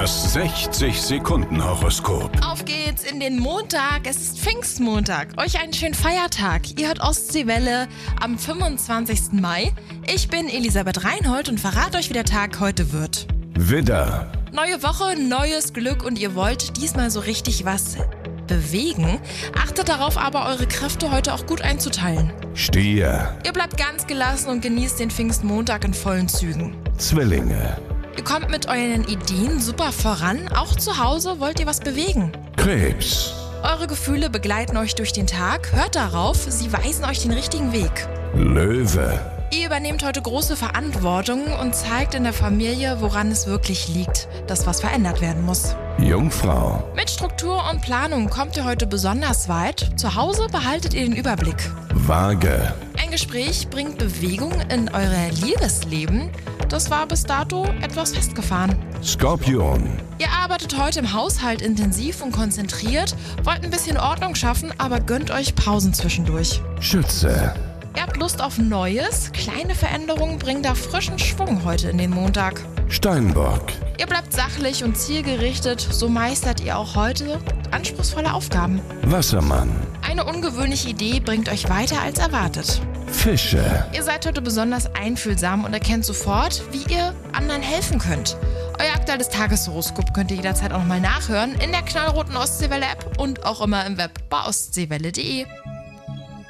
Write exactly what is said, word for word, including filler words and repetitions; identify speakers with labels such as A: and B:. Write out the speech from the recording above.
A: Das sechzig-Sekunden-Horoskop.
B: Auf geht's in den Montag. Es ist Pfingstmontag. Euch einen schönen Feiertag. Ihr hört Ostseewelle am fünfundzwanzigsten Mai. Ich bin Elisabeth Reinhold und verrate euch, wie der Tag heute wird.
A: Widder,
B: Neue Woche, neues Glück und ihr wollt diesmal so richtig was bewegen. Achtet darauf aber, eure Kräfte heute auch gut einzuteilen.
A: Stier,
B: Ihr bleibt ganz gelassen und genießt den Pfingstmontag in vollen Zügen.
A: Zwillinge,
B: Ihr kommt mit euren Ideen super voran. Auch zu Hause wollt ihr was bewegen.
A: Krebs,
B: Eure Gefühle begleiten euch durch den Tag. Hört darauf, sie weisen euch den richtigen Weg.
A: Löwe,
B: Ihr übernehmt heute große Verantwortung und zeigt in der Familie, woran es wirklich liegt, dass was verändert werden muss.
A: Jungfrau,
B: Mit Struktur und Planung kommt ihr heute besonders weit. Zu Hause behaltet ihr den Überblick.
A: Waage,
B: Ein Gespräch bringt Bewegung in euer Liebesleben. Das war bis dato etwas festgefahren.
A: Skorpion,
B: Ihr arbeitet heute im Haushalt intensiv und konzentriert, wollt ein bisschen Ordnung schaffen, aber gönnt euch Pausen zwischendurch.
A: Schütze,
B: Ihr habt Lust auf Neues. Kleine Veränderungen bringen da frischen Schwung heute in den Montag.
A: Steinbock,
B: Ihr bleibt sachlich und zielgerichtet, so meistert ihr auch heute anspruchsvolle Aufgaben.
A: Wassermann,
B: Eine ungewöhnliche Idee bringt euch weiter als erwartet.
A: Fische,
B: Ihr seid heute besonders einfühlsam und erkennt sofort, wie ihr anderen helfen könnt. Euer aktuelles Tageshoroskop könnt ihr jederzeit auch nochmal nachhören in der knallroten Ostseewelle-App und auch immer im Web bei ostseewelle punkt de.